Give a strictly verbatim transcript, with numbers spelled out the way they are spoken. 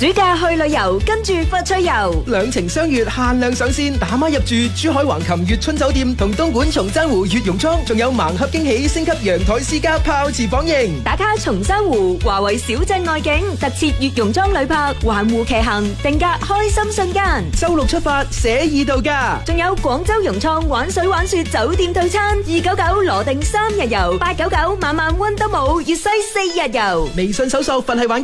暑假去旅遊，跟住發趣遊， 兩情相悅限量上線，打孖入住珠海橫琴悅春酒店同東莞松山湖悅榕莊，仲有盲盒驚喜升級陽台私家泡池房型。 打卡松山湖華為小鎮外景，特設悅榕莊旅泊，環湖騎行，定格開心瞬間。 周六出發，寫意度假， 仲有廣州融創玩水玩雪酒店套餐，二九九羅定三日遊，八九九晚晚溫德姆粵西四日遊。 微信搜索佛系玩。